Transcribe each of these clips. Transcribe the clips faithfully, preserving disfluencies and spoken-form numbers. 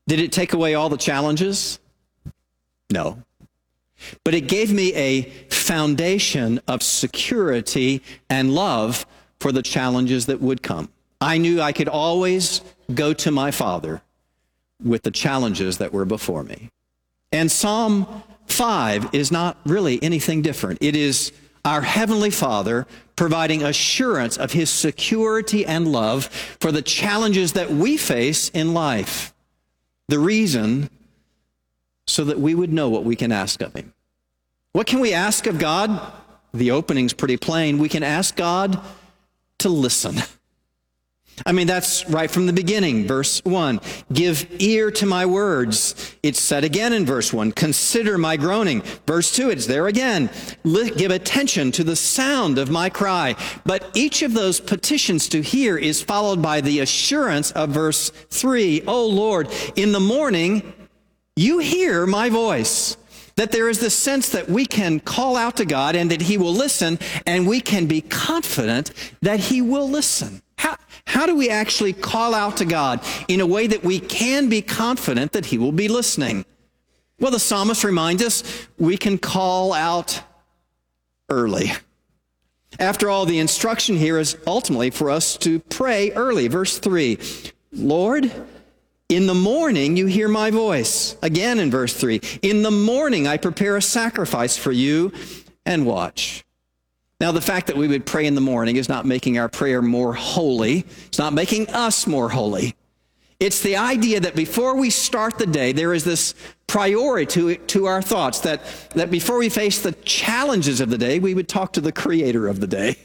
Did it take away all the challenges? No. But it gave me a foundation of security and love for the challenges that would come. I knew I could always go to my Father with the challenges that were before me. And Psalm five is not really anything different. It is our Heavenly Father providing assurance of His security and love for the challenges that we face in life. The reason, so that we would know what we can ask of Him. What can we ask of God? The opening's pretty plain. We can ask God to listen. I mean, that's right from the beginning. Verse one, give ear to my words. It's said again in verse one, consider my groaning. Verse two, it's there again. Give attention to the sound of my cry. But each of those petitions to hear is followed by the assurance of verse three. Oh Lord, in the morning, you hear my voice. That there is this sense that we can call out to God and that He will listen, and we can be confident that He will listen. How, how do we actually call out to God in a way that we can be confident that He will be listening? Well, the psalmist reminds us we can call out early. After all, the instruction here is ultimately for us to pray early. Verse three, Lord, in the morning you hear my voice. Again in verse three, in the morning I prepare a sacrifice for you and watch. Now, the fact that we would pray in the morning is not making our prayer more holy. It's not making us more holy. It's the idea that before we start the day, there is this priority to, to our thoughts, that, that before we face the challenges of the day, we would talk to the Creator of the day.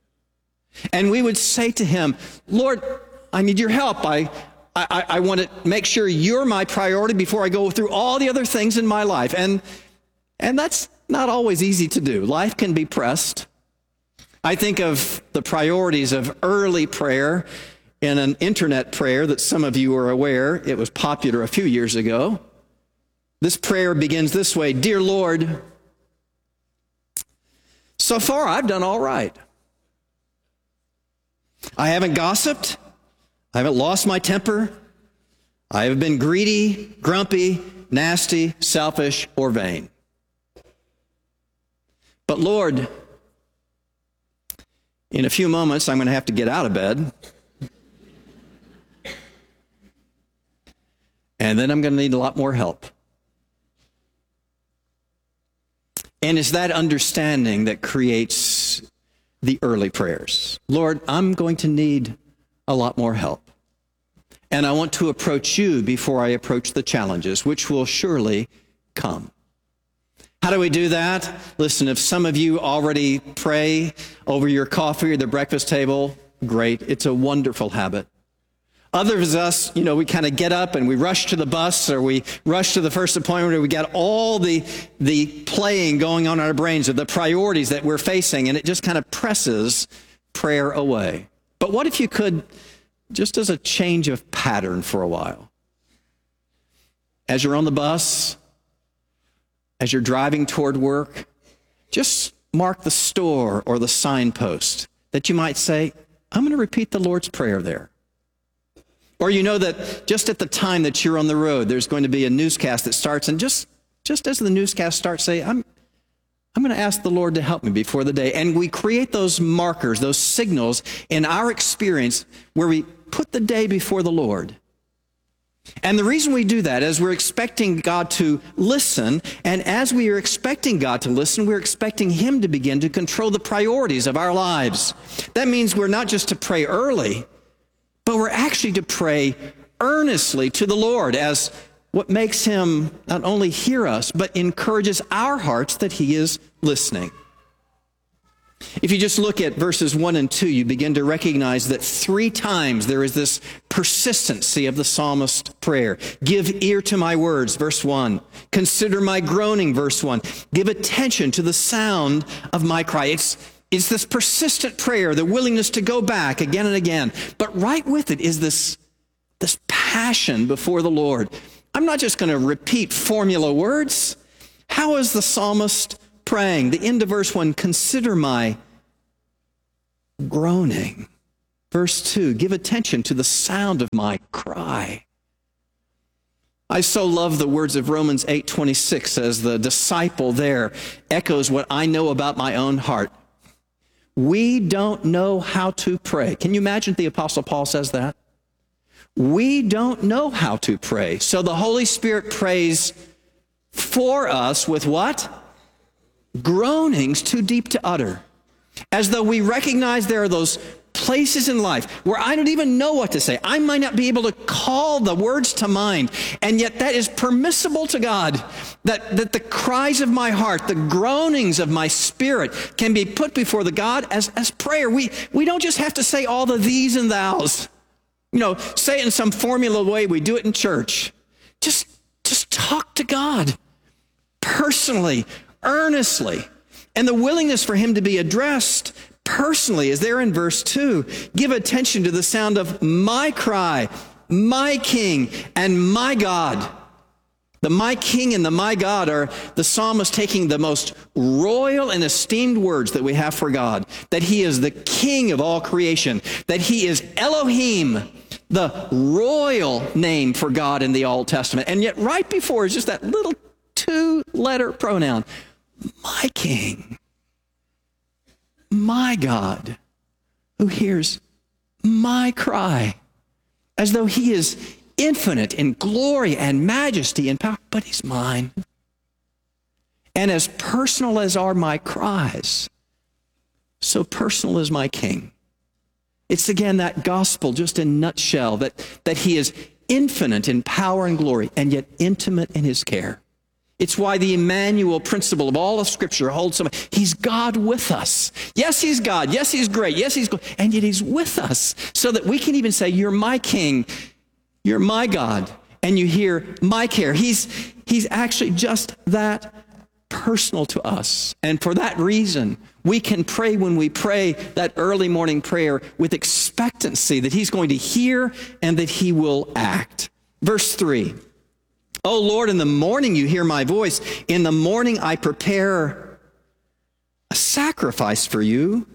And we would say to Him, Lord, I need your help. I, I, I want to make sure you're my priority before I go through all the other things in my life. And, and that's not always easy to do. Life can be pressed. I think of the priorities of early prayer in an internet prayer that some of you are aware. It was popular a few years ago. This prayer begins this way, Dear Lord, so far I've done all right. I haven't gossiped. I haven't lost my temper. I haven't been greedy, grumpy, nasty, selfish, or vain. But Lord, in a few moments, I'm going to have to get out of bed. And then I'm going to need a lot more help. And it's that understanding that creates the early prayers. Lord, I'm going to need a lot more help. And I want to approach you before I approach the challenges, which will surely come. How do we do that? Listen, if some of you already pray over your coffee or the breakfast table, great. It's a wonderful habit. Others of us, you know, we kind of get up and we rush to the bus or we rush to the first appointment, or we got all the, the playing going on in our brains of the priorities that we're facing, and it just kind of presses prayer away. But what if you could, just as a change of pattern for a while, as you're on the bus, as you're driving toward work, just mark the store or the signpost that you might say, I'm going to repeat the Lord's Prayer there. Or you know that just at the time that you're on the road, there's going to be a newscast that starts, and just, just as the newscast starts, say, I'm, I'm going to ask the Lord to help me before the day. And we create those markers, those signals in our experience where we put the day before the Lord. And the reason we do that is we're expecting God to listen, and as we are expecting God to listen, we're expecting Him to begin to control the priorities of our lives. That means we're not just to pray early, but we're actually to pray earnestly to the Lord as what makes Him not only hear us, but encourages our hearts that He is listening. If you just look at verses one and two, you begin to recognize that three times there is this persistency of the psalmist's prayer. Give ear to my words, verse one. Consider my groaning, verse one. Give attention to the sound of my cry. It's, it's this persistent prayer, the willingness to go back again and again. But right with it is this, this passion before the Lord. I'm not just going to repeat formula words. How is the psalmist praying? The end of verse one, consider my groaning. Verse two, give attention to the sound of my cry. I so love the words of Romans eight twenty-six as the disciple there echoes what I know about my own heart. We don't know how to pray. Can you imagine the Apostle Paul says that? We don't know how to pray. So the Holy Spirit prays for us with what? Groanings too deep to utter. As though we recognize there are those places in life where I don't even know what to say. I might not be able to call the words to mind, and yet that is permissible to God, that, that the cries of my heart, the groanings of my spirit can be put before the God as, as prayer. We, we don't just have to say all the these and thous, you know, say it in some formula way. We do it in church. Just, just talk to God personally, earnestly, and the willingness for him to be addressed personally is there in verse two. Give attention to the sound of my cry, my King and my God. The my King and the my God are the psalmist taking the most royal and esteemed words that we have for God, that he is the King of all creation, that he is Elohim, the royal name for God in the Old Testament. And yet right before is just that little two-letter pronoun, my King, my God, who hears my cry, as though he is infinite in glory and majesty and power, but he's mine. And as personal as are my cries, so personal is my King. It's again that gospel just in a nutshell, that, that he is infinite in power and glory, and yet intimate in his care. It's why the Emmanuel principle of all of Scripture holds some. He's God with us. Yes, he's God. Yes, he's great. Yes, he's good. And yet he's with us so that we can even say, you're my King. You're my God. And you hear my care. He's, he's actually just that personal to us. And for that reason, we can pray when we pray that early morning prayer with expectancy that he's going to hear and that he will act. Verse three. Oh Lord, in the morning you hear my voice. In the morning I prepare a sacrifice for you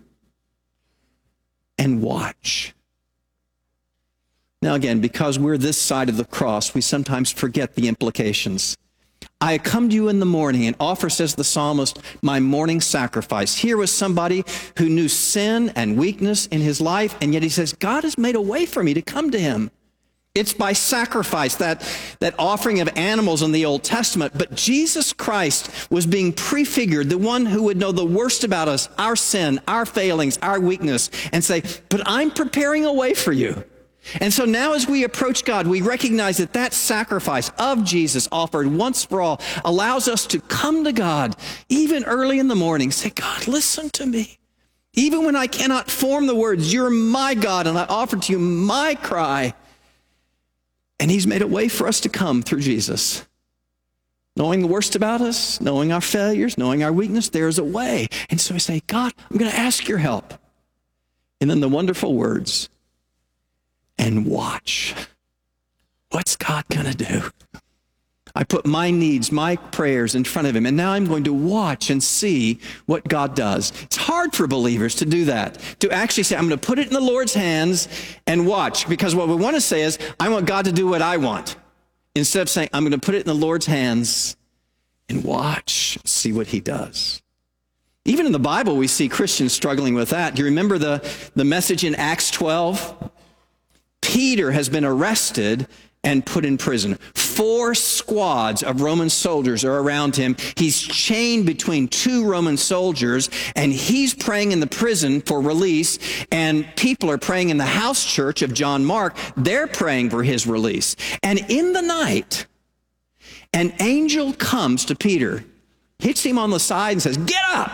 and watch. Now again, because we're this side of the cross, we sometimes forget the implications. I come to you in the morning and offer, says the psalmist, my morning sacrifice. Here was somebody who knew sin and weakness in his life, and yet he says, God has made a way for me to come to him. It's by sacrifice, that, that offering of animals in the Old Testament. But Jesus Christ was being prefigured, the one who would know the worst about us, our sin, our failings, our weakness, and say, but I'm preparing a way for you. And so now as we approach God, we recognize that that sacrifice of Jesus offered once for all allows us to come to God even early in the morning, say, God, listen to me. Even when I cannot form the words, you're my God, and I offer to you my cry. And he's made a way for us to come through Jesus. Knowing the worst about us, knowing our failures, knowing our weakness, there's a way. And so we say, God, I'm going to ask your help. And then the wonderful words, and watch. What's God going to do? I put my needs, my prayers in front of him, and now I'm going to watch and see what God does. It's hard for believers to do that, to actually say, I'm going to put it in the Lord's hands and watch, because what we want to say is, I want God to do what I want, instead of saying, I'm going to put it in the Lord's hands and watch, see what he does. Even in the Bible, we see Christians struggling with that. Do you remember the, the message in Acts twelve? Peter has been arrested and put in prison. Four squads of Roman soldiers are around him. He's chained between two Roman soldiers, and he's praying in the prison for release, and people are praying in the house church of John Mark. They're praying for his release. And in the night, an angel comes to Peter, hits him on the side and says, get up!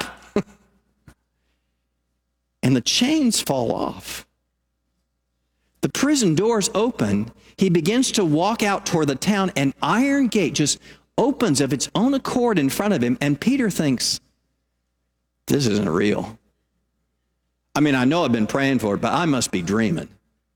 And the chains fall off. The prison doors open. He begins to walk out toward the town. An iron gate just opens of its own accord in front of him. And Peter thinks, this isn't real. I mean, I know I've been praying for it, but I must be dreaming.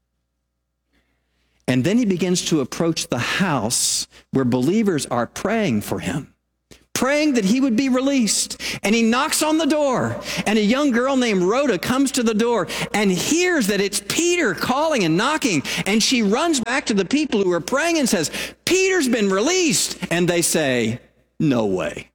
And then he begins to approach the house where believers are praying for him, praying that he would be released. And he knocks on the door, and a young girl named Rhoda comes to the door and hears that it's Peter calling and knocking, and she runs back to the people who are praying and says, Peter's been released. And they say, no way.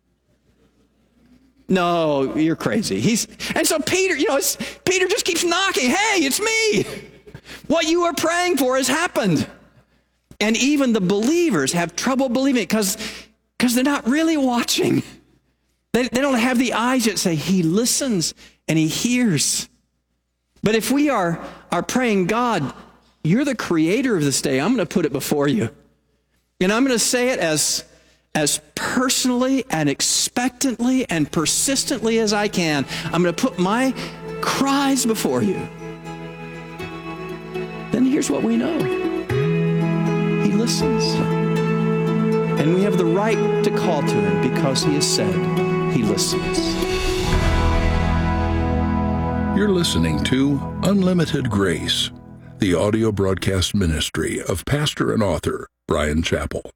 No, you're crazy. He's and so Peter, you know, it's, Peter just keeps knocking. Hey, it's me. What you are praying for has happened. And even the believers have trouble believing it because because they're not really watching. They, they don't have the eyes that say, he listens and he hears. But if we are, are praying, God, you're the creator of this day, I'm going to put it before you. And I'm going to say it as, as personally and expectantly and persistently as I can. I'm going to put my cries before you. Then here's what we know. He listens. And we have the right to call to him because he has said he listens. You're listening to Unlimited Grace, the audio broadcast ministry of pastor and author Bryan Chapell.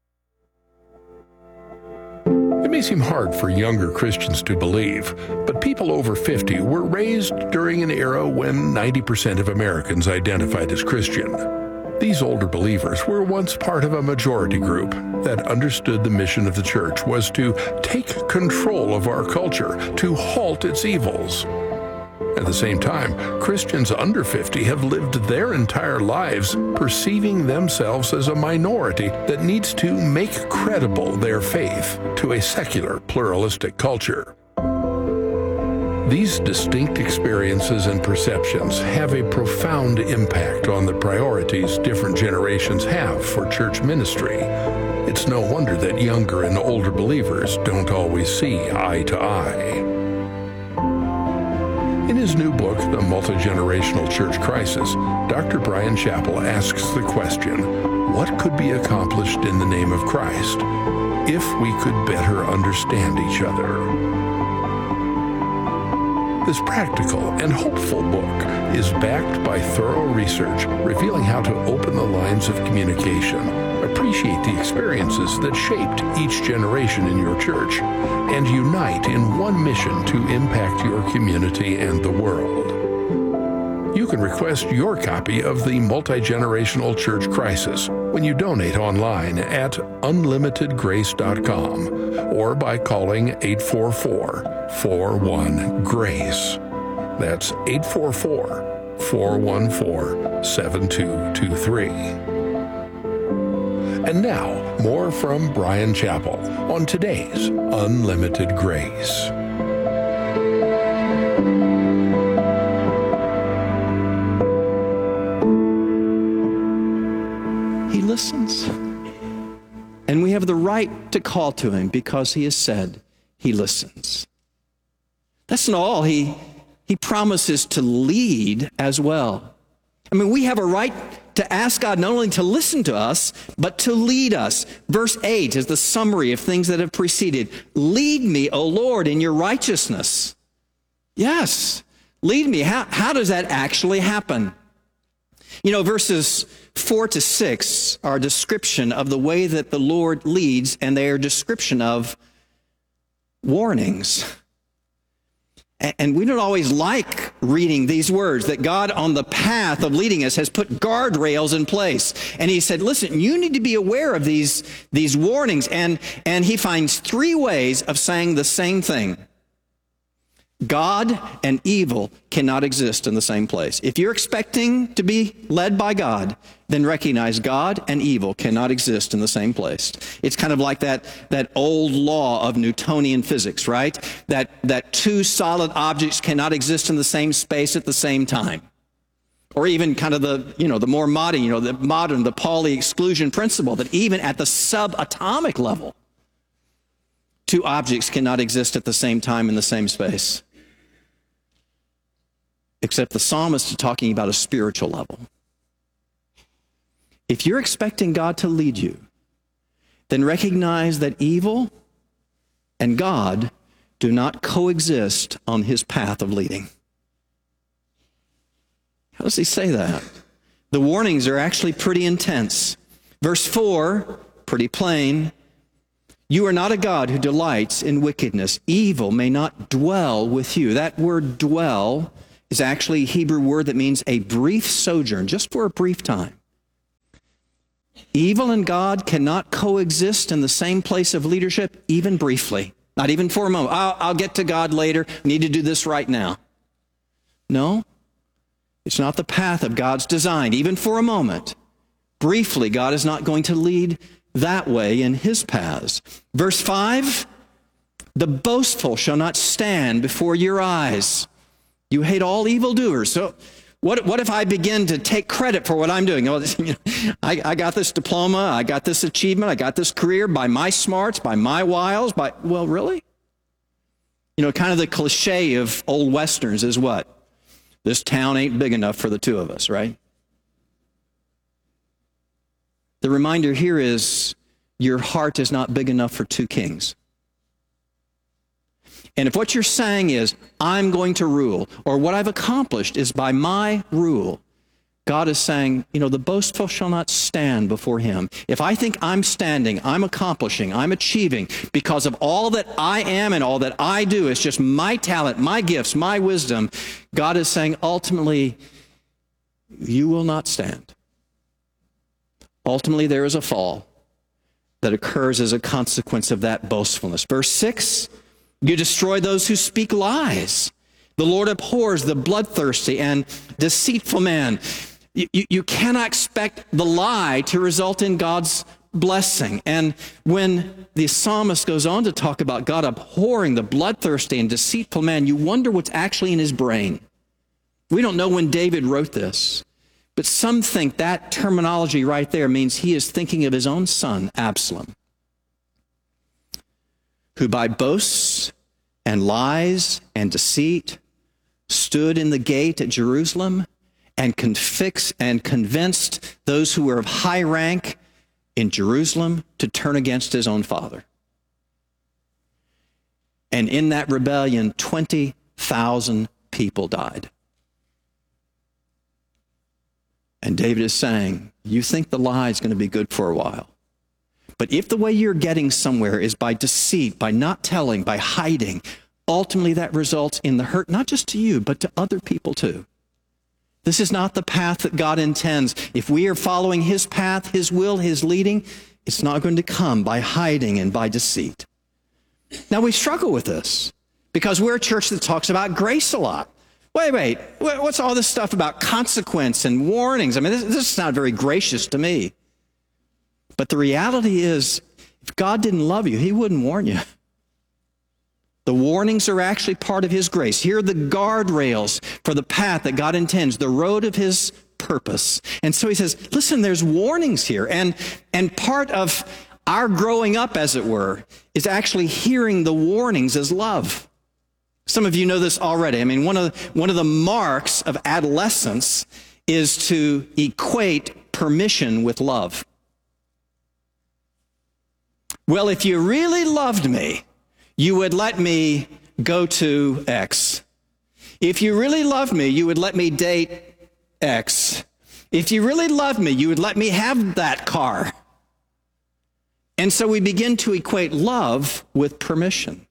It may seem hard for younger Christians to believe, but people over fifty were raised during an era when ninety percent of Americans identified as Christian. These older believers were once part of a majority group that understood the mission of the church was to take control of our culture, to halt its evils. At the same time, Christians under fifty have lived their entire lives perceiving themselves as a minority that needs to make credible their faith to a secular, pluralistic culture. These distinct experiences and perceptions have a profound impact on the priorities different generations have for church ministry. It's no wonder that younger and older believers don't always see eye to eye. In his new book, The Multi-Generational Church Crisis, Doctor Bryan Chapell asks the question, what could be accomplished in the name of Christ if we could better understand each other? This practical and hopeful book is backed by thorough research revealing how to open the lines of communication, appreciate the experiences that shaped each generation in your church, and unite in one mission to impact your community and the world. You can request your copy of the Multi-Generational Church Crisis when you donate online at unlimited grace dot com or by calling eight four four, four one, GRACE. That's eight four four, four one four, seven two two three. And now, more from Bryan Chapell on today's Unlimited Grace. He listens. And we have the right to call to him because he has said he listens. That's not all. He, he promises to lead as well. I mean, we have a right to ask God not only to listen to us, but to lead us. Verse eight is the summary of things that have preceded. Lead me, O Lord, in your righteousness. Yes, lead me. How, how does that actually happen? You know, verses four to six are a description of the way that the Lord leads, and they are a description of warnings. And we don't always like reading these words, that God on the path of leading us has put guardrails in place. And he said, listen, you need to be aware of these, these warnings. And, and he finds three ways of saying the same thing. God and evil cannot exist in the same place. If you're expecting to be led by God, then recognize God and evil cannot exist in the same place. It's kind of like that, that old law of Newtonian physics, right? That, that two solid objects cannot exist in the same space at the same time. Or even kind of the, you know, the more modern, you know, the modern, the Pauli exclusion principle, that even at the subatomic level, two objects cannot exist at the same time in the same space. Except the psalmist is talking about a spiritual level. If you're expecting God to lead you, then recognize that evil and God do not coexist on his path of leading. How does he say that? The warnings are actually pretty intense. Verse four, pretty plain. You are not a God who delights in wickedness. Evil may not dwell with you. That word dwell is actually a Hebrew word that means a brief sojourn, just for a brief time. Evil and God cannot coexist in the same place of leadership, even briefly. Not even for a moment. I'll, I'll get to God later. I need to do this right now. No, it's not the path of God's design, even for a moment. Briefly, God is not going to lead that way in his paths. Verse five, the boastful shall not stand before your eyes. You hate all evildoers. So what, what if I begin to take credit for what I'm doing? Oh, you know, I, I got this diploma, I got this achievement, I got this career by my smarts, by my wiles, by, well, really? You know, kind of the cliche of old Westerns is what? This town ain't big enough for the two of us, right? The reminder here is your heart is not big enough for two kings. And if what you're saying is, I'm going to rule, or what I've accomplished is by my rule, God is saying, you know, the boastful shall not stand before him. If I think I'm standing, I'm accomplishing, I'm achieving, because of all that I am and all that I do, it's just my talent, my gifts, my wisdom, God is saying, ultimately, you will not stand. Ultimately, there is a fall that occurs as a consequence of that boastfulness. Verse six, you destroy those who speak lies. The Lord abhors the bloodthirsty and deceitful man. You, you, you cannot expect the lie to result in God's blessing. And when the psalmist goes on to talk about God abhorring the bloodthirsty and deceitful man, you wonder what's actually in his brain. We don't know when David wrote this, but some think that terminology right there means he is thinking of his own son, Absalom, who by boasts and lies and deceit stood in the gate at Jerusalem and confix and convinced those who were of high rank in Jerusalem to turn against his own father. And in that rebellion, twenty thousand people died. And David is saying, you think the lie is going to be good for a while. But if the way you're getting somewhere is by deceit, by not telling, by hiding, ultimately that results in the hurt, not just to you, but to other people too. This is not the path that God intends. If we are following his path, his will, his leading, it's not going to come by hiding and by deceit. Now we struggle with this because we're a church that talks about grace a lot. Wait, wait, what's all this stuff about consequence and warnings? I mean, this, this is not very gracious to me. But the reality is, if God didn't love you, he wouldn't warn you. The warnings are actually part of his grace. Here are the guardrails for the path that God intends, the road of his purpose. And so he says, listen, there's warnings here. And, and part of our growing up, as it were, is actually hearing the warnings as love. Some of you know this already. I mean, one of, one of the marks of adolescence is to equate permission with love. Well, if you really loved me, you would let me go to X. If you really loved me, you would let me date X. If you really loved me, you would let me have that car. And so we begin to equate love with permission.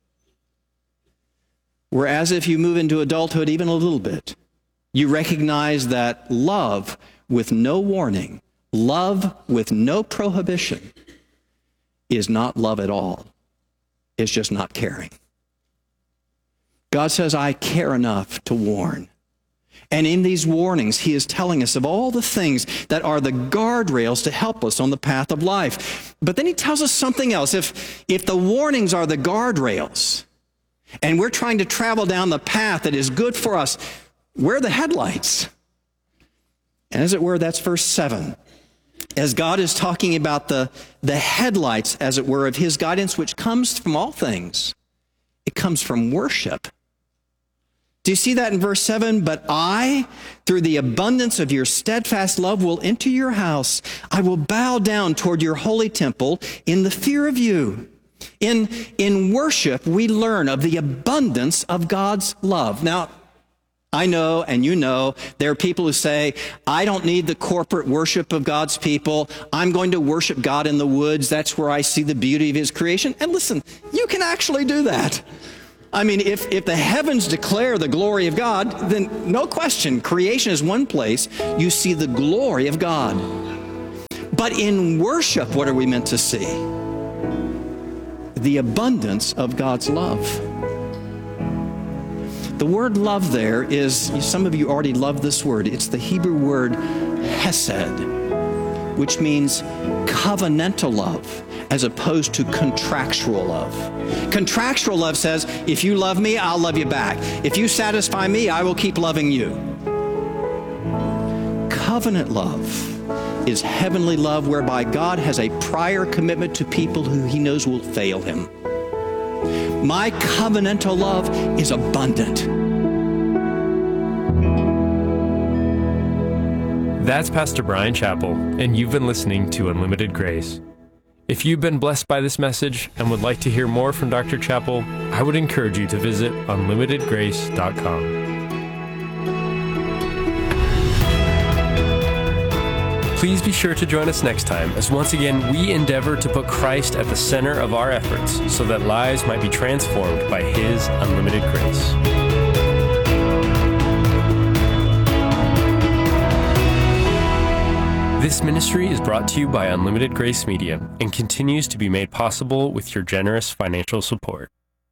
Whereas if you move into adulthood even a little bit, you recognize that love with no warning, love with no prohibition, is not love at all. It's just not caring. God says, I care enough to warn. And in these warnings, he is telling us of all the things that are the guardrails to help us on the path of life. But then he tells us something else. If, if the warnings are the guardrails, and we're trying to travel down the path that is good for us, where are the headlights? And as it were, that's verse seven. As God is talking about the, the headlights, as it were, of his guidance, which comes from all things. It comes from worship. Do you see that in verse seven? But I, through the abundance of your steadfast love, will enter your house. I will bow down toward your holy temple in the fear of you. In, in worship, we learn of the abundance of God's love. Now, I know, and you know, there are people who say, I don't need the corporate worship of God's people. I'm going to worship God in the woods. That's where I see the beauty of his creation. And listen, you can actually do that. I mean, if, if the heavens declare the glory of God, then no question, creation is one place you see the glory of God. But in worship, what are we meant to see? The abundance of God's love. The word love there is, some of you already love this word. It's the Hebrew word hesed, which means covenantal love as opposed to contractual love. Contractual love says, if you love me, I'll love you back. If you satisfy me, I will keep loving you. Covenant love is heavenly love whereby God has a prior commitment to people who he knows will fail him. My covenantal love is abundant. That's Pastor Bryan Chapell, and you've been listening to Unlimited Grace. If you've been blessed by this message and would like to hear more from Doctor Chapell, I would encourage you to visit unlimited grace dot com. Please be sure to join us next time as once again we endeavor to put Christ at the center of our efforts so that lives might be transformed by his unlimited grace. This ministry is brought to you by Unlimited Grace Media and continues to be made possible with your generous financial support.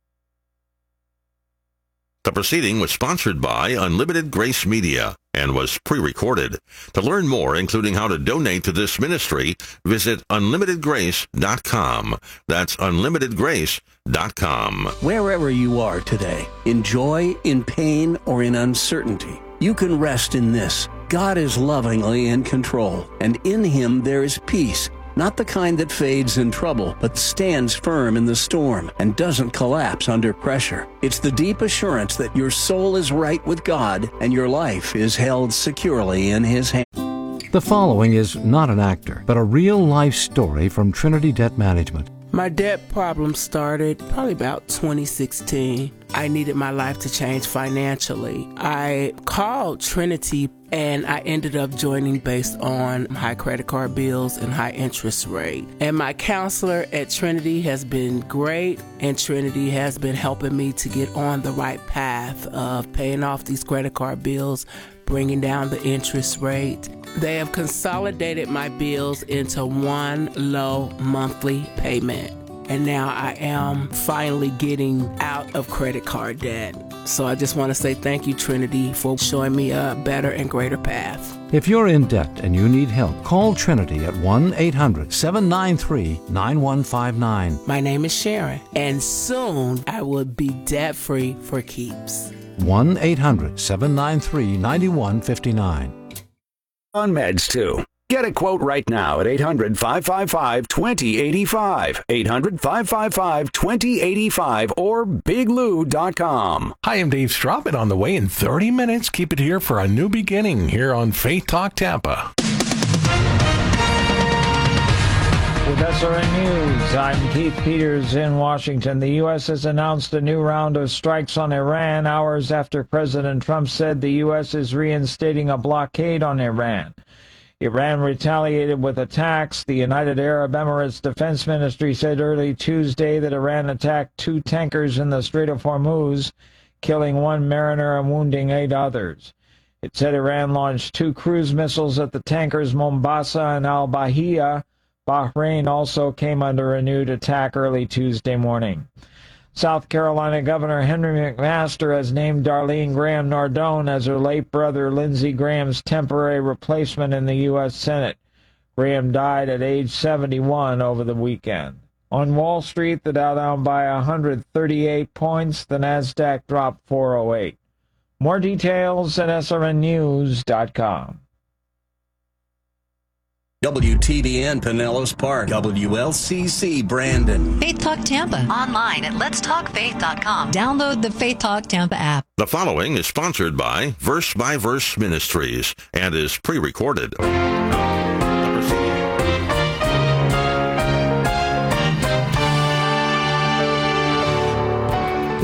The proceeding was sponsored by Unlimited Grace Media and was pre-recorded. To learn more, including how to donate to this ministry, visit unlimited grace dot com. That's unlimited grace dot com. Wherever you are today, in joy, in pain, or in uncertainty, you can rest in this. God is lovingly in control, and in him there is peace. Not the kind that fades in trouble, but stands firm in the storm and doesn't collapse under pressure. It's the deep assurance that your soul is right with God and your life is held securely in his hand. The following is not an actor, but a real-life story from Trinity Debt Management. My debt problem started probably about twenty sixteen. I needed my life to change financially. I called Trinity and I ended up joining based on high credit card bills and high interest rate. And my counselor at Trinity has been great, and Trinity has been helping me to get on the right path of paying off these credit card bills, bringing down the interest rate. They have consolidated my bills into one low monthly payment. And now I am finally getting out of credit card debt. So I just want to say thank you, Trinity, for showing me a better and greater path. If you're in debt and you need help, call Trinity at one eight hundred seven nine three nine one five nine. My name is Sharon, and soon I will be debt-free for keeps. one eight hundred seven nine three nine one five nine. On meds, too. Get a quote right now at eight hundred five five five two zero eight five, eight hundred five five five two zero eight five, or big lou dot com. Hi, I'm Dave Straub, and on the way in thirty minutes, keep it here for a new beginning here on Faith Talk Tampa. With S R N News, I'm Keith Peters in Washington. The U S has announced a new round of strikes on Iran hours after President Trump said the U S is reinstating a blockade on Iran. Iran retaliated with attacks. The United Arab Emirates Defense Ministry said early Tuesday that Iran attacked two tankers in the Strait of Hormuz, killing one mariner and wounding eight others. It said Iran launched two cruise missiles at the tankers Mombasa and Al-Bahia. Bahrain also came under renewed attack early Tuesday morning. South Carolina Governor Henry McMaster has named Darlene Graham Nardone as her late brother Lindsey Graham's temporary replacement in the U S Senate. Graham died at age seventy-one over the weekend. On Wall Street, the Dow down by one hundred thirty-eight points. The Nasdaq dropped four oh eight. More details at S R N news dot com. W T B N Pinellas Park, W L C C Brandon. Faith Talk Tampa. Online at lets talk faith dot com. Download the Faith Talk Tampa app. The following is sponsored by Verse by Verse Ministries and is pre-recorded.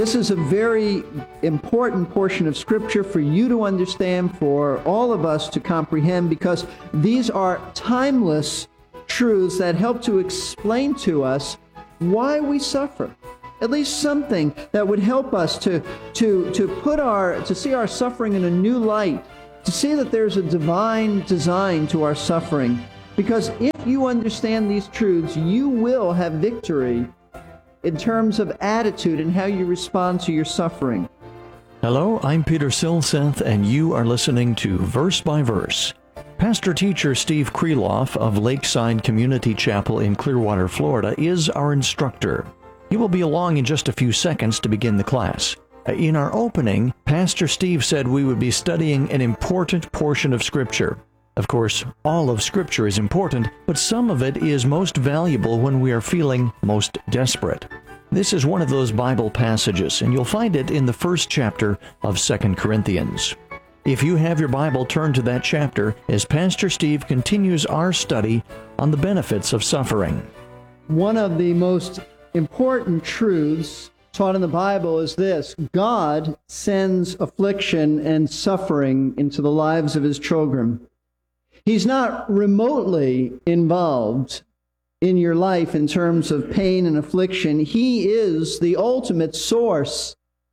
This is a very important portion of Scripture for you to understand, for all of us to comprehend, because these are timeless truths that help to explain to us why we suffer. At least something that would help us to, to, to put our, to see our suffering in a new light, to see that there's a divine design to our suffering. Because if you understand these truths, you will have victory in terms of attitude and how you respond to your suffering. Hello, I'm Peter Silseth, and you are listening to Verse by Verse. Pastor-teacher Steve Kreloff of Lakeside Community Chapel in Clearwater, Florida, is our instructor. He will be along in just a few seconds to begin the class. In our opening, Pastor Steve said we would be studying an important portion of Scripture. Of course, all of Scripture is important, but some of it is most valuable when we are feeling most desperate. This is one of those Bible passages, and you'll find it in the first chapter of Second Corinthians. If you have your Bible, turn to that chapter as Pastor Steve continues our study on the benefits of suffering. One of the most important truths taught in the Bible is this: God sends affliction and suffering into the lives of His children. He's not remotely involved in your life in terms of pain and affliction. He is the ultimate source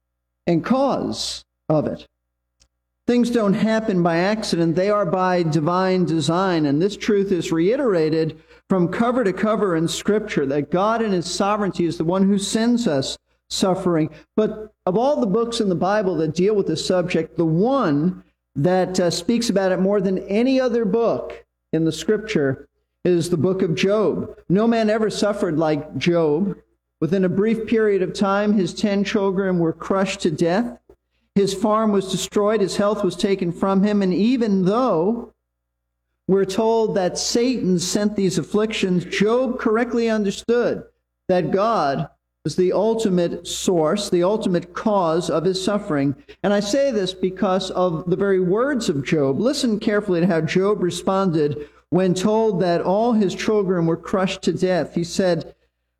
and cause of it. Things don't happen by accident. They are by divine design. And this truth is reiterated from cover to cover in Scripture, that God in His sovereignty is the one who sends us suffering. But of all the books in the Bible that deal with this subject, the one that uh, speaks about it more than any other book in the Scripture is the book of Job. No man ever suffered like Job. Within a brief period of time, his ten children were crushed to death. His farm was destroyed. His health was taken from him. And even though we're told that Satan sent these afflictions, Job correctly understood that God is the ultimate source, the ultimate cause of his suffering. And I say this because of the very words of Job. Listen carefully to how Job responded when told that all his children were crushed to death. He said,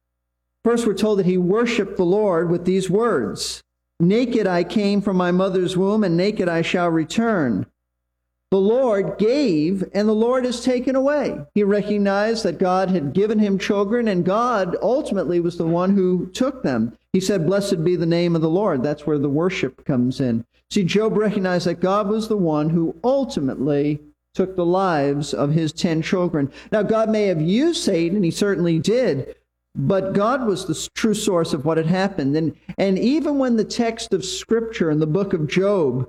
first we're told that he worshiped the Lord with these words: "Naked I came from my mother's womb, and naked I shall return. The Lord gave, and the Lord has taken away." He recognized that God had given him children, and God ultimately was the one who took them. He said, "Blessed be the name of the Lord." That's where the worship comes in. See, Job recognized that God was the one who ultimately took the lives of his ten children. Now, God may have used Satan, and he certainly did, but God was the true source of what had happened. And, and even when the text of Scripture in the book of Job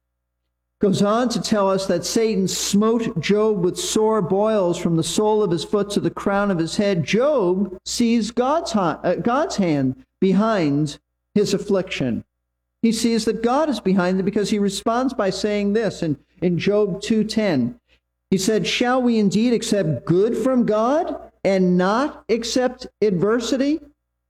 goes on to tell us that Satan smote Job with sore boils from the sole of his foot to the crown of his head, Job sees God's, uh, God's hand behind his affliction. He sees that God is behind it because he responds by saying this in, in Job two ten. He said, "Shall we indeed accept good from God and not accept adversity?"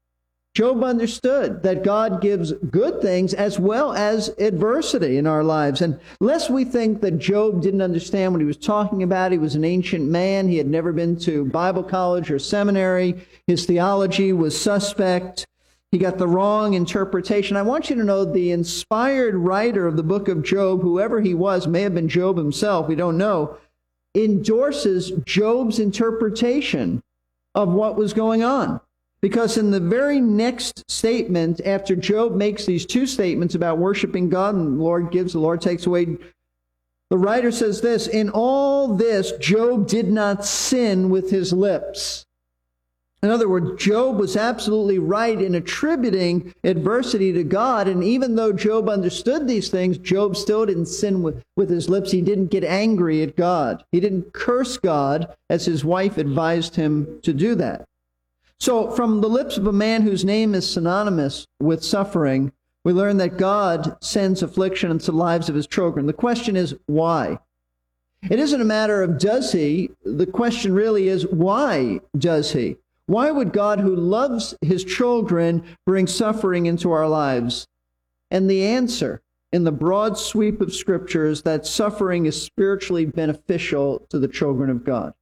Job understood that God gives good things as well as adversity in our lives. And lest we think that Job didn't understand what he was talking about, he was an ancient man. He had never been to Bible college or seminary. His theology was suspect. He got the wrong interpretation. I want you to know the inspired writer of the book of Job, whoever he was, may have been Job himself, we don't know, endorses Job's interpretation of what was going on. Because in the very next statement, after Job makes these two statements about worshiping God and the Lord gives, the Lord takes away, the writer says this: "In all this, Job did not sin with his lips." In other words, Job was absolutely right in attributing adversity to God. And even though Job understood these things, Job still didn't sin with, with his lips. He didn't get angry at God. He didn't curse God as his wife advised him to do that. So from the lips of a man whose name is synonymous with suffering, we learn that God sends affliction into the lives of his children. The question is, why? It isn't a matter of does he. The question really is, why does he? Why would God, who loves his children, bring suffering into our lives? And the answer in the broad sweep of Scripture is that suffering is spiritually beneficial to the children of God.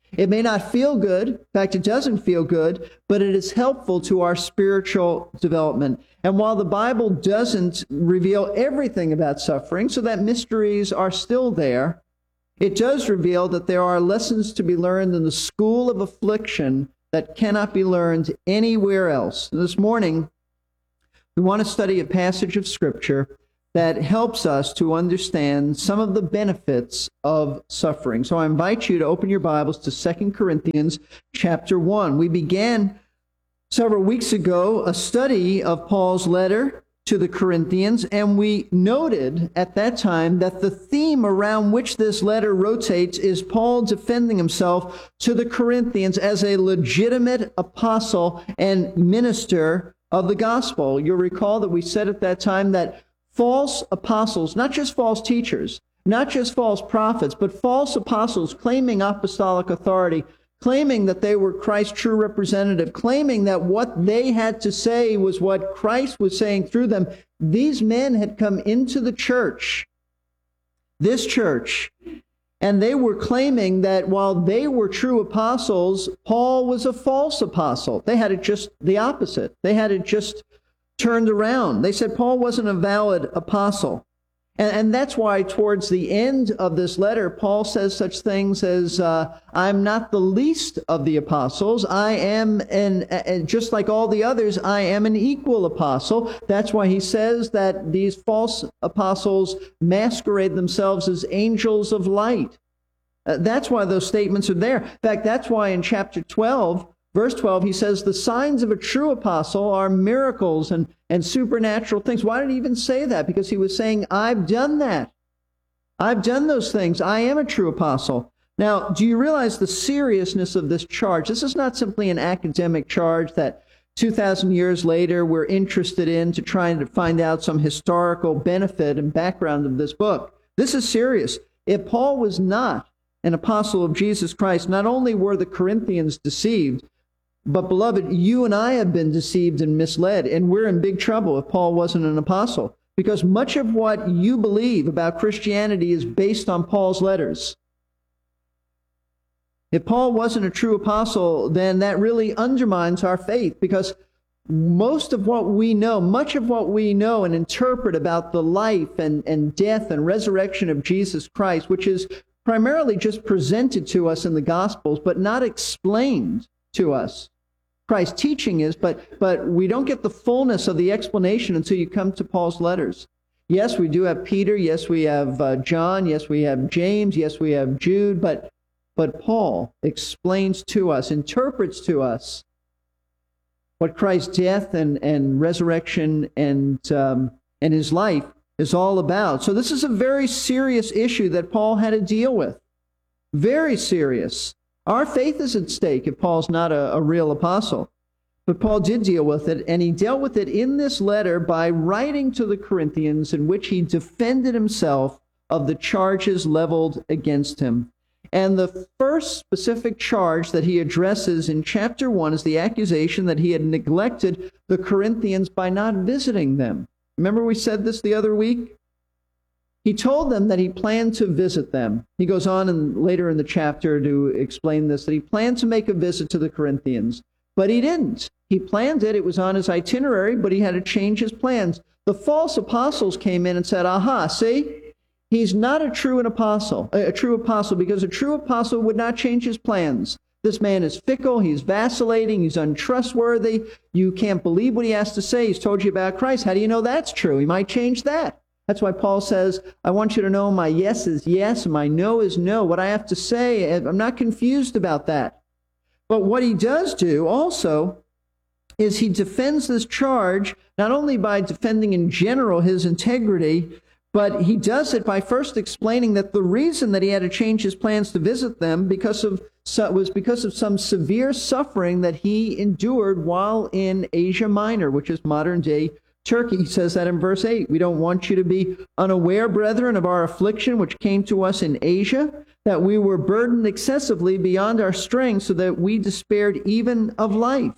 It may not feel good. In fact, it doesn't feel good, but it is helpful to our spiritual development. And while the Bible doesn't reveal everything about suffering, so that mysteries are still there, it does reveal that there are lessons to be learned in the school of affliction that cannot be learned anywhere else. And this morning, we want to study a passage of Scripture that helps us to understand some of the benefits of suffering. So I invite you to open your Bibles to Second Corinthians chapter one. We began several weeks ago a study of Paul's letter to the Corinthians, and we noted at that time that the theme around which this letter rotates is Paul defending himself to the Corinthians as a legitimate apostle and minister of the gospel. You'll recall that we said at that time that false apostles, not just false teachers, not just false prophets, but false apostles claiming apostolic authority, claiming that they were Christ's true representative, claiming that what they had to say was what Christ was saying through them. These men had come into the church, this church, and they were claiming that while they were true apostles, Paul was a false apostle. They had it just the opposite. They had it just turned around. They said Paul wasn't a valid apostle. And, and that's why towards the end of this letter, Paul says such things as, uh, I'm not the least of the apostles. I am, an, and just like all the others, I am an equal apostle. That's why he says that these false apostles masquerade themselves as angels of light. Uh, that's why those statements are there. In fact, that's why in chapter twelve, verse twelve, he says, the signs of a true apostle are miracles and, and supernatural things. Why did he even say that? Because he was saying, I've done that. I've done those things. I am a true apostle. Now, do you realize the seriousness of this charge? This is not simply an academic charge that two thousand years later we're interested in to try to find out some historical benefit and background of this book. This is serious. If Paul was not an apostle of Jesus Christ, not only were the Corinthians deceived, but, beloved, you and I have been deceived and misled, and we're in big trouble if Paul wasn't an apostle, because much of what you believe about Christianity is based on Paul's letters. If Paul wasn't a true apostle, then that really undermines our faith, because most of what we know, much of what we know and interpret about the life and, and death and resurrection of Jesus Christ, which is primarily just presented to us in the Gospels, but not explained to us. Christ's teaching is, but but we don't get the fullness of the explanation until you come to Paul's letters. Yes, we do have Peter. Yes, we have uh, John. Yes, we have James. Yes, we have Jude. But but Paul explains to us, interprets to us what Christ's death and, and resurrection and um, and his life is all about. So this is a very serious issue that Paul had to deal with. Very serious. Our faith is at stake if Paul's not a, a real apostle. But Paul did deal with it, and he dealt with it in this letter by writing to the Corinthians in which he defended himself of the charges leveled against him. And the first specific charge that he addresses in chapter one is the accusation that he had neglected the Corinthians by not visiting them. Remember we said this the other week? He told them that he planned to visit them. He goes on in, later in the chapter to explain this, that he planned to make a visit to the Corinthians, but he didn't. He planned it. It was on his itinerary, but he had to change his plans. The false apostles came in and said, aha, see, he's not a true an apostle, a true apostle, because a true apostle would not change his plans. This man is fickle, he's vacillating, he's untrustworthy. You can't believe what he has to say. He's told you about Christ. How do you know that's true? He might change that. That's why Paul says, I want you to know my yes is yes and my no is no. What I have to say, I'm not confused about that. But what he does do also is he defends this charge not only by defending in general his integrity, but he does it by first explaining that the reason that he had to change his plans to visit them because of was because of some severe suffering that he endured while in Asia Minor, which is modern-day Turkey. He says that in verse eight. We don't want you to be unaware, brethren, of our affliction which came to us in Asia, that we were burdened excessively beyond our strength, so that we despaired even of life.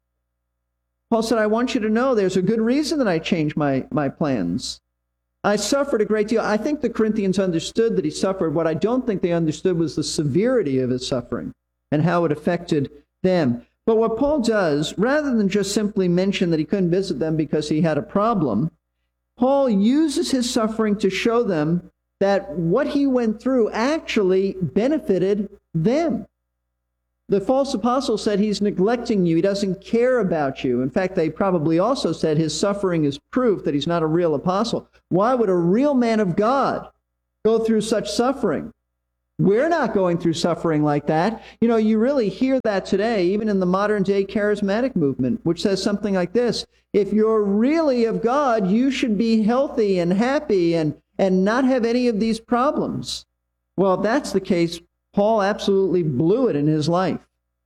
Paul said, I want you to know there's a good reason that I changed my, my plans. I suffered a great deal. I think the Corinthians understood that he suffered. What I don't think they understood was the severity of his suffering. and how it affected them. But what Paul does, rather than just simply mention that he couldn't visit them because he had a problem, Paul uses his suffering to show them that what he went through actually benefited them. The false apostle said he's neglecting you. He doesn't care about you. In fact, they probably also said his suffering is proof that he's not a real apostle. Why would a real man of God go through such suffering? We're not going through suffering like that. You know, you really hear that today, even in the modern day charismatic movement, which says something like this: if you're really of God, you should be healthy and happy and, and not have any of these problems. Well, if that's the case, Paul absolutely blew it in his life.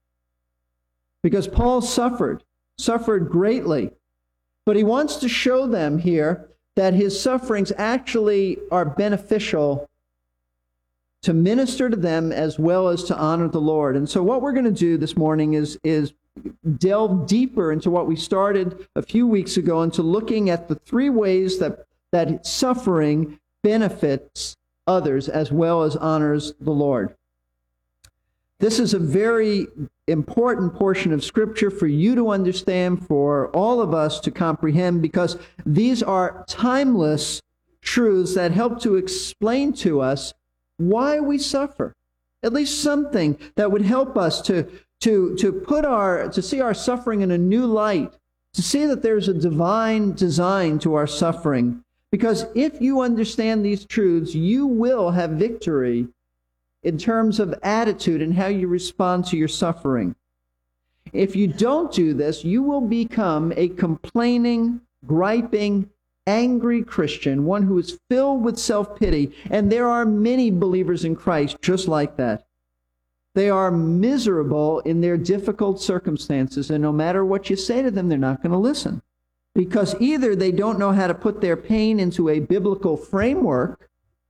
Because Paul suffered, suffered greatly. But he wants to show them here that his sufferings actually are beneficial to minister to them as well as to honor the Lord. And so what we're going to do this morning is, is delve deeper into what we started a few weeks ago, into looking at the three ways that, that suffering benefits others as well as honors the Lord. This is a very important portion of Scripture for you to understand, for all of us to comprehend, because these are timeless truths that help to explain to us why we suffer. At least something that would help us to, to, to put our, to see our suffering in a new light, to see that there's a divine design to our suffering. Because if you understand these truths, you will have victory in terms of attitude and how you respond to your suffering. If you don't do this, you will become a complaining, griping, angry Christian, one who is filled with self-pity. And there are many believers in Christ just like that. They are miserable in their difficult circumstances, and no matter what you say to them, they're not going to listen. Because either they don't know how to put their pain into a biblical framework,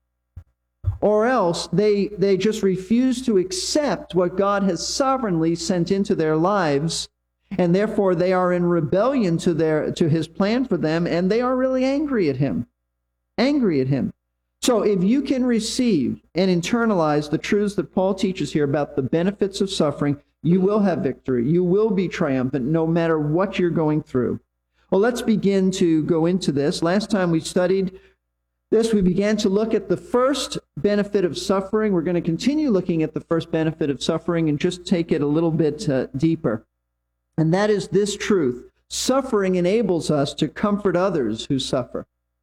or else they, they just refuse to accept what God has sovereignly sent into their lives, and therefore they are in rebellion to their to his plan for them, and they are really angry at him. Angry at him. So if you can receive and internalize the truths that Paul teaches here about the benefits of suffering, you will have victory. You will be triumphant no matter what you're going through. Well, let's begin to go into this. Last time we studied this, we began to look at the first benefit of suffering. We're going to continue looking at the first benefit of suffering and just take it a little bit uh, deeper. And that is this truth: suffering enables us to comfort others who suffer.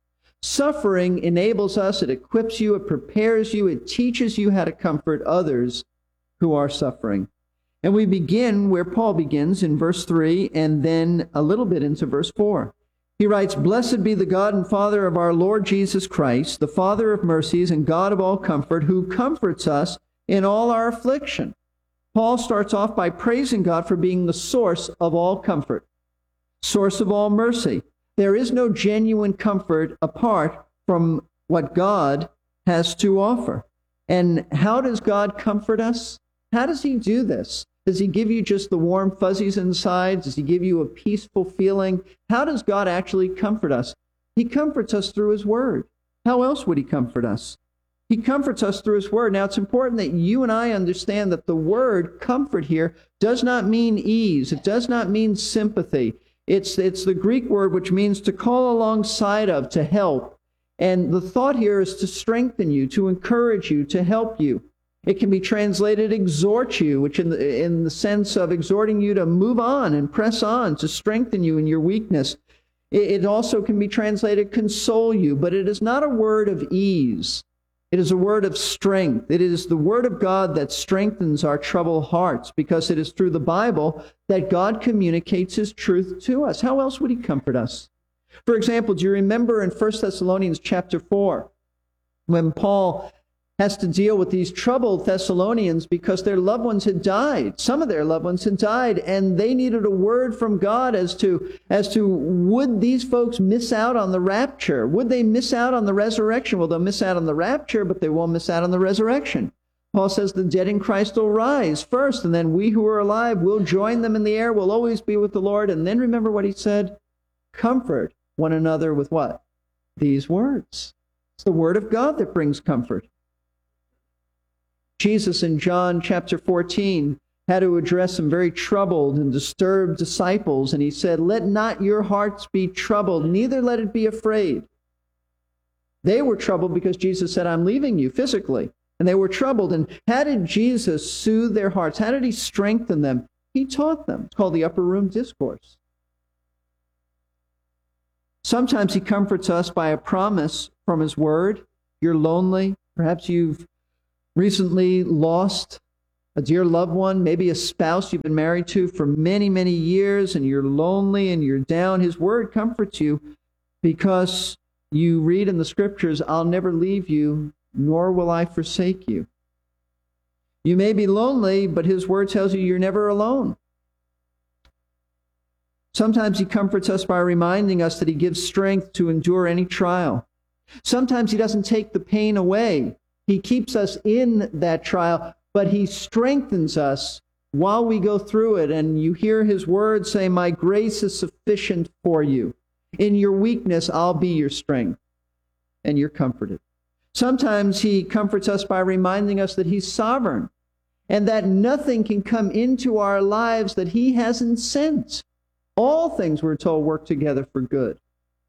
Suffering enables us, it equips you, it prepares you, it teaches you how to comfort others who are suffering. And we begin where Paul begins in verse three and then a little bit into verse four. He writes, "Blessed be the God and Father of our Lord Jesus Christ, the Father of mercies and God of all comfort, who comforts us in all our affliction." Paul starts off by praising God for being the source of all comfort, source of all mercy. There is no genuine comfort apart from what God has to offer. And how does God comfort us? How does he do this? Does he give you just the warm fuzzies inside? Does he give you a peaceful feeling? How does God actually comfort us? He comforts us through his word. How else would he comfort us? He comforts us through his word. Now, it's important that you and I understand that the word comfort here does not mean ease. It does not mean sympathy. It's, it's the Greek word which means to call alongside of, to help. And the thought here is to strengthen you, to encourage you, to help you. It can be translated exhort you, which in the, in the sense of exhorting you to move on and press on, to strengthen you in your weakness. It, it also can be translated console you, but it is not a word of ease. It is a word of strength. It is the word of God that strengthens our troubled hearts, because it is through the Bible that God communicates his truth to us. How else would he comfort us? For example, do you remember in First Thessalonians chapter four, when Paul has to deal with these troubled Thessalonians because their loved ones had died. Some of their loved ones had died, and they needed a word from God as to, as to would these folks miss out on the rapture? Would they miss out on the resurrection? Well, they'll miss out on the rapture, but they won't miss out on the resurrection. Paul says the dead in Christ will rise first, and then we who are alive will join them in the air. We'll always be with the Lord. And then remember what he said? Comfort one another with what? These words. It's the word of God that brings comfort. Jesus in John chapter fourteen had to address some very troubled and disturbed disciples, and he said, "Let not your hearts be troubled, neither let it be afraid." They were troubled because Jesus said, "I'm leaving you," physically. And they were troubled. And how did Jesus soothe their hearts? How did he strengthen them? He taught them. It's called the Upper Room Discourse. Sometimes he comforts us by a promise from his word. You're lonely. Perhaps you've recently lost a dear loved one, maybe a spouse you've been married to for many, many years, and you're lonely and you're down. His word comforts you because you read in the scriptures, "I'll never leave you, nor will I forsake you." You may be lonely, but his word tells you you're never alone. Sometimes he comforts us by reminding us that he gives strength to endure any trial. Sometimes he doesn't take the pain away. He keeps us in that trial, but he strengthens us while we go through it. And you hear his word say, "My grace is sufficient for you. In your weakness, I'll be your strength." And you're comforted. Sometimes he comforts us by reminding us that he's sovereign and that nothing can come into our lives that he hasn't sent. All things, we're told, work together for good.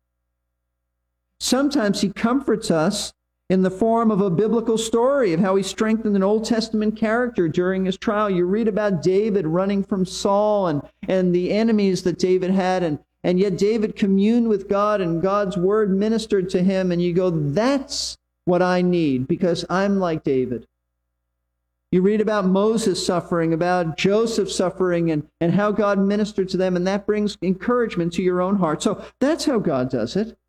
Sometimes he comforts us in the form of a biblical story of how he strengthened an Old Testament character during his trial. You read about David running from Saul and, and the enemies that David had, and, and yet David communed with God and God's word ministered to him, and you go, that's what I need, because I'm like David. You read about Moses suffering, about Joseph suffering, and, and how God ministered to them, and that brings encouragement to your own heart. So that's how God does it.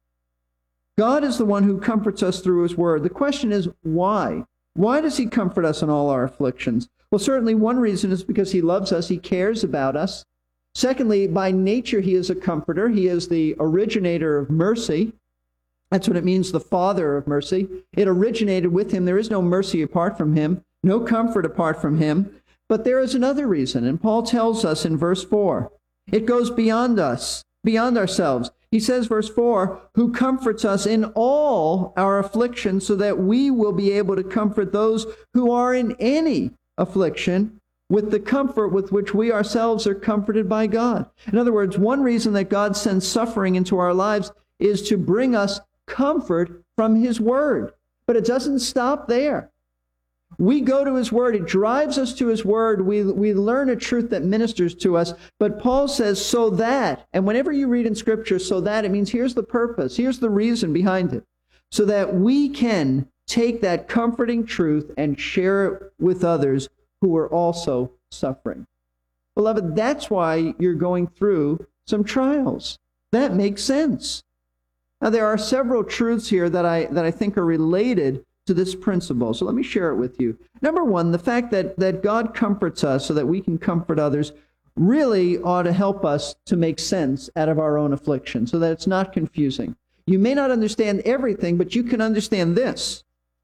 God is the one who comforts us through his word. The question is, why? Why does he comfort us in all our afflictions? Well, certainly one reason is because he loves us, he cares about us. Secondly, by nature, he is a comforter. He is the originator of mercy. That's what it means, the Father of mercy. It originated with him. There is no mercy apart from him, no comfort apart from him. But there is another reason, and Paul tells us in verse four. It goes beyond us, beyond ourselves. He says, verse four, "Who comforts us in all our affliction, so that we will be able to comfort those who are in any affliction with the comfort with which we ourselves are comforted by God." In other words, one reason that God sends suffering into our lives is to bring us comfort from his word. But it doesn't stop there. We go to his word. It drives us to his word. We, we learn a truth that ministers to us. But Paul says, so that, and whenever you read in scripture, so that, it means here's the purpose. Here's the reason behind it. So that we can take that comforting truth and share it with others who are also suffering. Beloved, that's why you're going through some trials. That makes sense. Now, there are several truths here that I that I think are related to this principle. So let me share it with you. Number one, the fact that, that God comforts us so that we can comfort others really ought to help us to make sense out of our own affliction so that it's not confusing. You may not understand everything, but you can understand this.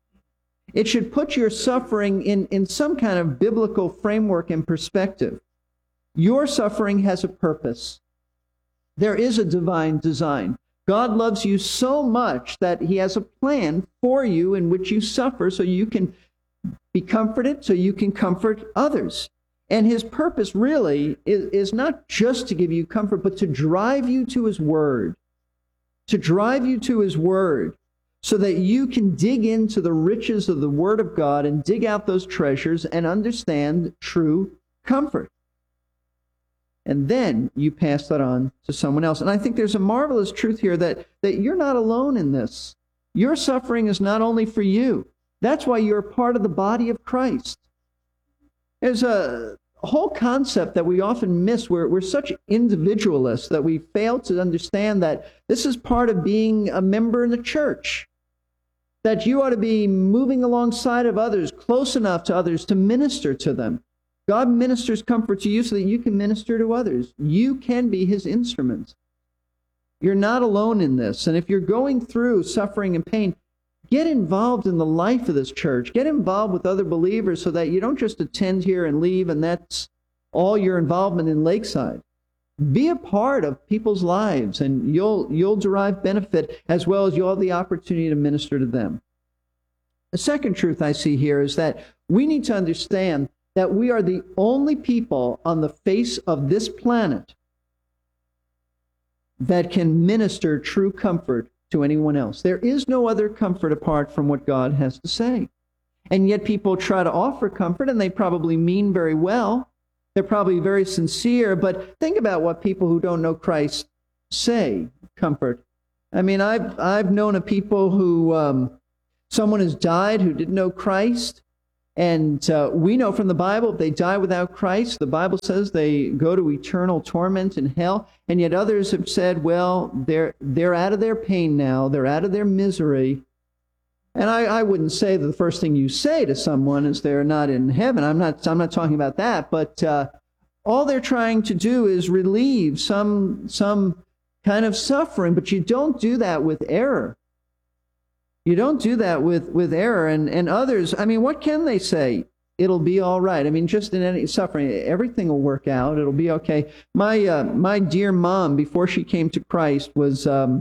It should put your suffering in, in some kind of biblical framework and perspective. Your suffering has a purpose. There is a divine design. God loves you so much that he has a plan for you in which you suffer so you can be comforted, so you can comfort others. And his purpose really is, is not just to give you comfort, but to drive you to his word. To drive you to his word so that you can dig into the riches of the word of God and dig out those treasures and understand true comfort. And then you pass that on to someone else. And I think there's a marvelous truth here that, that you're not alone in this. Your suffering is not only for you. That's why you're part of the body of Christ. There's a whole concept that we often miss. We're, we're such individualists that we fail to understand that this is part of being a member in the church. That you ought to be moving alongside of others, close enough to others to minister to them. God ministers comfort to you so that you can minister to others. You can be his instrument. You're not alone in this. And if you're going through suffering and pain, get involved in the life of this church. Get involved with other believers so that you don't just attend here and leave and that's all your involvement in Lakeside. Be a part of people's lives and you'll, you'll derive benefit as well as you'll have the opportunity to minister to them. The second truth I see here is that we need to understand that we are the only people on the face of this planet that can minister true comfort to anyone else. There is no other comfort apart from what God has to say. And yet people try to offer comfort, and they probably mean very well. They're probably very sincere, but think about what people who don't know Christ say, comfort. I mean, I've, I've known of people who, um, someone has died who didn't know Christ, and uh, we know from the Bible, if they die without Christ, the Bible says they go to eternal torment in hell, and yet others have said, well, they're, they're out of their pain now, they're out of their misery. And I, I wouldn't say that the first thing you say to someone is they're not in heaven. I'm not, I'm not talking about that, but uh, all they're trying to do is relieve some, some kind of suffering, but you don't do that with error. You don't do that with, with error. And, and others, I mean, what can they say? It'll be all right. I mean, just in any suffering, everything will work out. It'll be okay. My, uh, my dear mom, before she came to Christ, was... Um,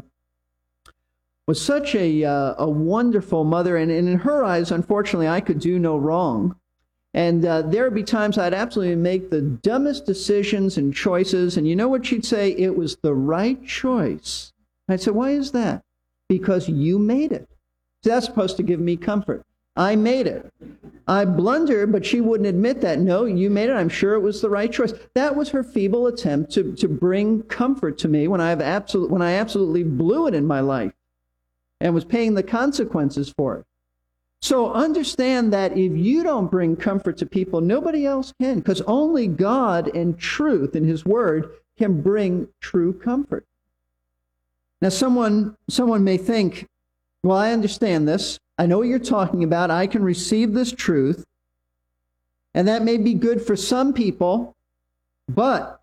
was such a uh, a wonderful mother, and, and in her eyes, unfortunately, I could do no wrong. And uh, there would be times I'd absolutely make the dumbest decisions and choices, and you know what she'd say? It was the right choice. I'd say, why is that? Because you made it. See, that's supposed to give me comfort. I made it. I blundered, but she wouldn't admit that. No, you made it. I'm sure it was the right choice. That was her feeble attempt to, to bring comfort to me when I have absolute, when I absolutely blew it in my life and was paying the consequences for it. So understand that if you don't bring comfort to people, nobody else can, because only God and truth in His Word can bring true comfort. Now, someone, someone may think, well, I understand this. I know what you're talking about. I can receive this truth, and that may be good for some people, but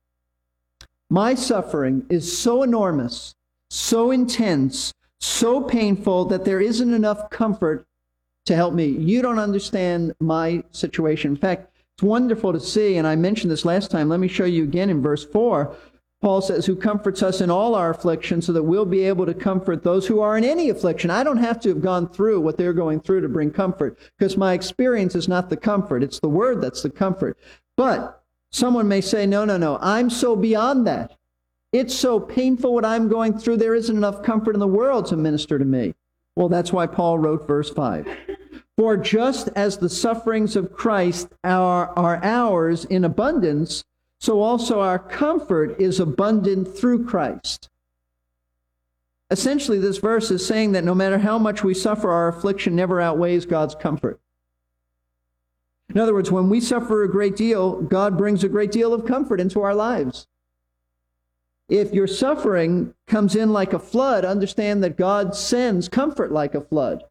my suffering is so enormous, so intense, so painful that there isn't enough comfort to help me. You don't understand my situation. In fact, it's wonderful to see, and I mentioned this last time. Let me show you again in verse four. Paul says, who comforts us in all our affliction so that we'll be able to comfort those who are in any affliction. I don't have to have gone through what they're going through to bring comfort, because my experience is not the comfort. It's the Word that's the comfort. But someone may say, no, no, no, I'm so beyond that. It's so painful what I'm going through, there isn't enough comfort in the world to minister to me. Well, that's why Paul wrote verse five. For just as the sufferings of Christ are, are ours in abundance, so also our comfort is abundant through Christ. Essentially, this verse is saying that no matter how much we suffer, our affliction never outweighs God's comfort. In other words, when we suffer a great deal, God brings a great deal of comfort into our lives. If your suffering comes in like a flood, understand that God sends comfort like a flood.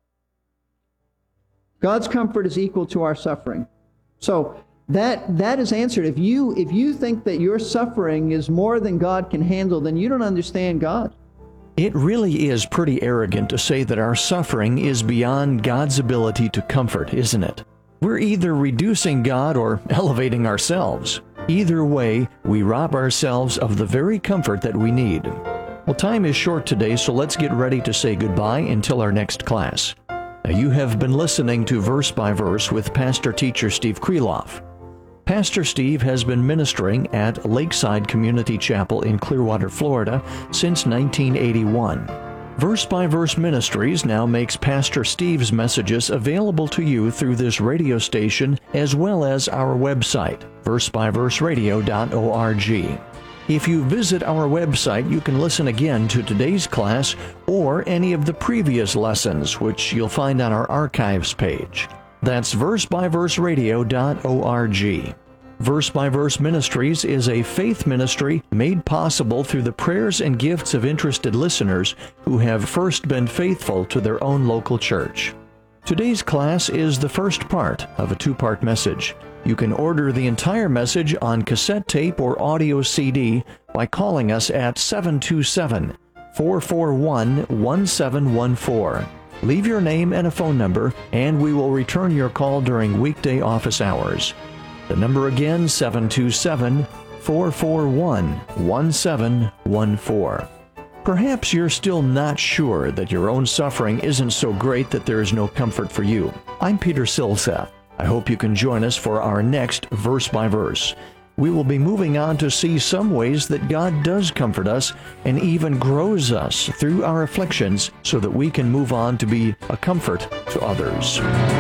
God's comfort is equal to our suffering. So that that is answered. If you if you think that your suffering is more than God can handle, then you don't understand God. It really is pretty arrogant to say that our suffering is beyond God's ability to comfort, isn't it? We're either reducing God or elevating ourselves. Either way, we rob ourselves of the very comfort that we need. Well, time is short today, so let's get ready to say goodbye until our next class. Now, you have been listening to Verse by Verse with Pastor Teacher Steve Kreloff. Pastor Steve has been ministering at Lakeside Community Chapel in Clearwater, Florida since nineteen eighty-one. Verse by Verse Ministries now makes Pastor Steve's messages available to you through this radio station as well as our website, verse by verse radio dot org. If you visit our website, you can listen again to today's class or any of the previous lessons, which you'll find on our archives page. That's verse by verse radio dot org. Verse by Verse Ministries is a faith ministry made possible through the prayers and gifts of interested listeners who have first been faithful to their own local church. Today's class is the first part of a two-part message. You can order the entire message on cassette tape or audio C D by calling us at seven two seven, four four one, one seven one four. Leave your name and a phone number, and we will return your call during weekday office hours. The number again, seven two seven, four four one, one seven one four. Perhaps you're still not sure that your own suffering isn't so great that there is no comfort for you. I'm Peter Silseth. I hope you can join us for our next Verse by Verse. We will be moving on to see some ways that God does comfort us and even grows us through our afflictions so that we can move on to be a comfort to others.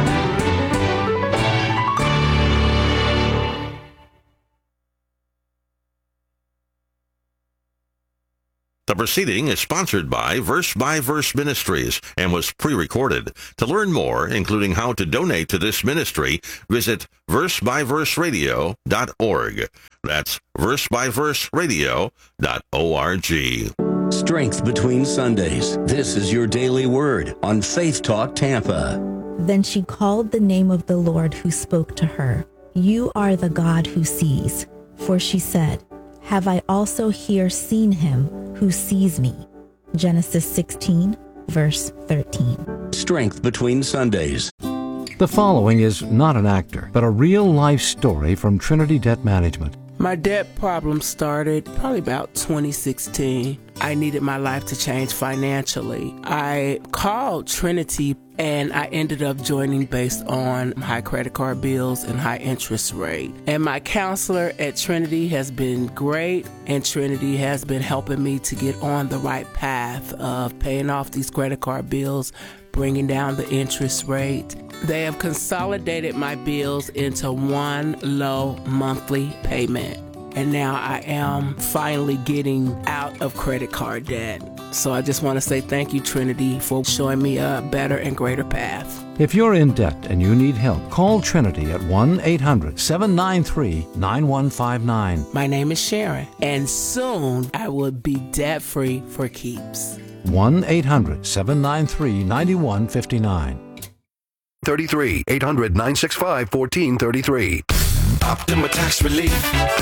The proceeding is sponsored by Verse by Verse Ministries and was pre-recorded. To learn more, including how to donate to this ministry, visit verse by verse radio dot org. That's verse by verse radio dot org. Strength between Sundays. This is your daily word on Faith Talk Tampa. Then she called the name of the Lord who spoke to her. You are the God who sees. For she said, have I also here seen him who sees me? Genesis sixteen, verse thirteen. Strength between Sundays. The following is not an actor, but a real-life story from Trinity Debt Management. My debt problem started probably about twenty sixteen. I needed my life to change financially. I called Trinity and I ended up joining based on high credit card bills and high interest rate. And my counselor at Trinity has been great, and Trinity has been helping me to get on the right path of paying off these credit card bills, bringing down the interest rate. They have consolidated my bills into one low monthly payment. And now I am finally getting out of credit card debt. So I just want to say thank you, Trinity, for showing me a better and greater path. If you're in debt and you need help, call Trinity at one eight hundred seven nine three nine one five nine. My name is Sharon, and soon I will be debt-free for keeps. one eight hundred seven nine three nine one five nine. thirty-three, eight hundred nine six five one four three three. Optima Tax Relief.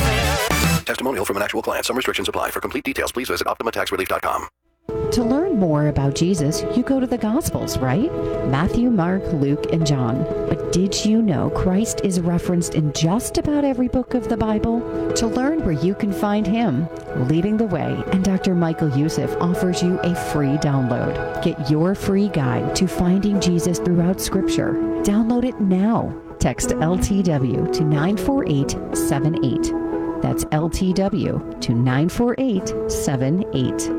Testimonial from an actual client. Some restrictions apply. For complete details, please visit optima tax relief dot com. To learn more about Jesus, you go to the Gospels, right? Matthew, Mark, Luke, and John. But did you know Christ is referenced in just about every book of the Bible? To learn where you can find him, Leading the Way and Doctor Michael Youssef offers you a free download. Get your free guide to finding Jesus throughout Scripture. Download it now. Text L T W to nine four eight seven eight. That's L T W to nine four eight seven eight.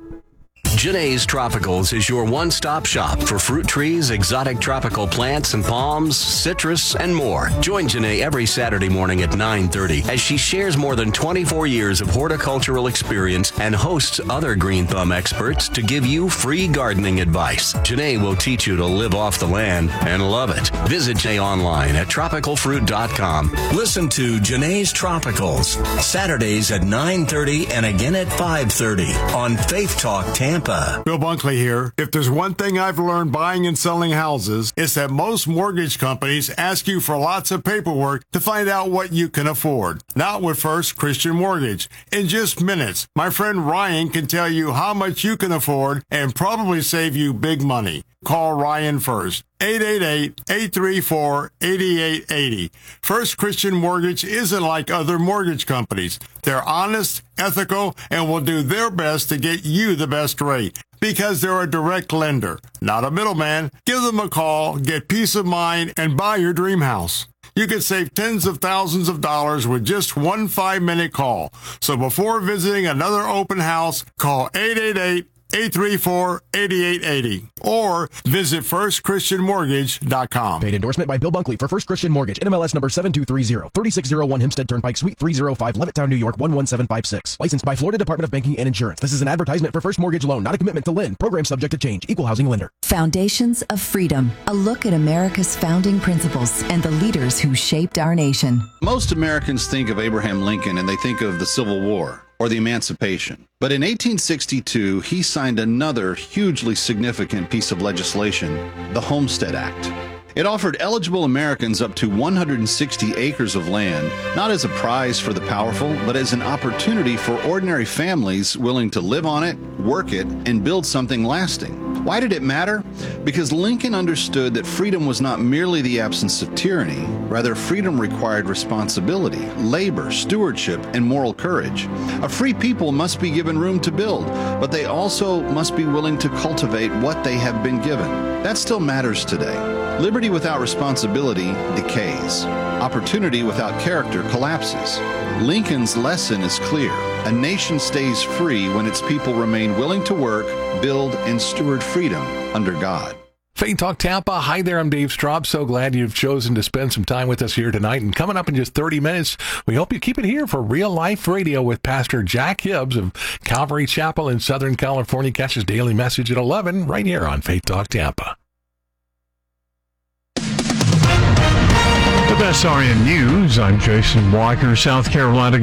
Janae's Tropicals is your one-stop shop for fruit trees, exotic tropical plants and palms, citrus, and more. Join Janae every Saturday morning at nine thirty as she shares more than twenty-four years of horticultural experience and hosts other Green Thumb experts to give you free gardening advice. Janae will teach you to live off the land and love it. Visit Janae online at tropical fruit dot com. Listen to Janae's Tropicals, Saturdays at nine thirty and again at five thirty on Faith Talk Tampa. Bill Bunkley here. If there's one thing I've learned buying and selling houses, it's that most mortgage companies ask you for lots of paperwork to find out what you can afford. Not with First Christian Mortgage. In just minutes, my friend Ryan can tell you how much you can afford and probably save you big money. Call Ryan first. eight eight eight, eight three four, eight eight eight zero. First Christian Mortgage isn't like other mortgage companies. They're honest, ethical, and will do their best to get you the best rate because they're a direct lender, not a middleman. Give them a call, get peace of mind, and buy your dream house. You can save tens of thousands of dollars with just one five-minute call. So before visiting another open house, call eight eight eight, eight three four, eight eight eight zero or visit first christian mortgage dot com. Paid endorsement by Bill Bunkley for First Christian Mortgage, N M L S number seven two three zero, thirty-six oh one Hempstead Turnpike, Suite three oh five, Levittown, New York one one seven five six. Licensed by Florida Department of Banking and Insurance. This is an advertisement for First Mortgage Loan, not a commitment to lend. Program subject to change. Equal housing lender. Foundations of Freedom. A look at America's founding principles and the leaders who shaped our nation. Most Americans think of Abraham Lincoln and they think of the Civil War or the Emancipation. But in eighteen sixty-two, he signed another hugely significant piece of legislation, the Homestead Act. It offered eligible Americans up to one hundred sixty acres of land, not as a prize for the powerful, but as an opportunity for ordinary families willing to live on it, work it, and build something lasting. Why did it matter? Because Lincoln understood that freedom was not merely the absence of tyranny. Rather, freedom required responsibility, labor, stewardship, and moral courage. A free people must be given room to build, but they also must be willing to cultivate what they have been given. That still matters today. Liberty without responsibility decays. Opportunity without character collapses. Lincoln's lesson is clear. A nation stays free when its people remain willing to work, build, and steward freedom under God. Faith Talk Tampa. Hi there, I'm Dave Straub. So glad you've chosen to spend some time with us here tonight. And coming up in just thirty minutes, we hope you keep it here for Real Life Radio with Pastor Jack Hibbs of Calvary Chapel in Southern California. Catch his daily message at eleven right here on Faith Talk Tampa. With S R N News, I'm Jason Walker. South Carolina